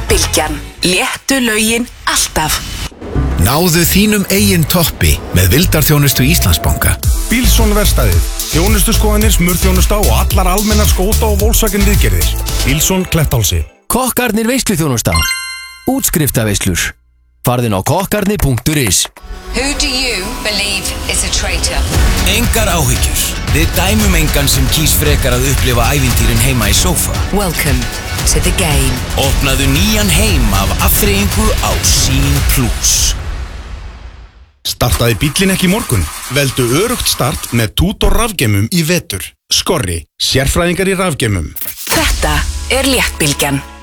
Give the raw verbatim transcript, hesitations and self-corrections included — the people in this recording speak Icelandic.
Bylgjan. Léttu lögin alltaf. Náðu þínum eigin toppi með vildarþjónustu Íslandsbanka. Bílsson verkstæðið. Þjónustuskoðanir, smurþjónusta og allar almennar skóta og Volkswagen viðgerðir. Bílsson Klettálsi. Kokkarnir veisluþjónusta. Útskriftarveislur. Farðin á kokkarnir punktur is. Who do you believe is a traitor? Engar áhyggjur. Við dæmum engan sem kýs frekar að upplifa ævintýrin heima í sófa. Welcome to the game. Opnaðu nýjan heim af afþreyingu á Sín Plus. Startaði bíllinn ekki í morgun? Veldu örugt start með Tutor rafgemum í vetur. Skorri, sérfræðingar í rafgemum. Þetta er Léttbylgjan.